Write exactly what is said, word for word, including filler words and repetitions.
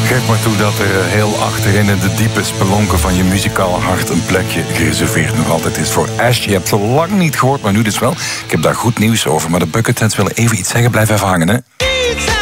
Geef maar toe dat er heel achterin in de diepe spelonken van je muzikaal hart een plekje gereserveerd nog altijd is voor Ash. Je hebt ze lang niet gehoord, maar nu dus wel. Ik heb daar goed nieuws over, maar de Bucketheads willen even iets zeggen. Blijf even hangen, hè.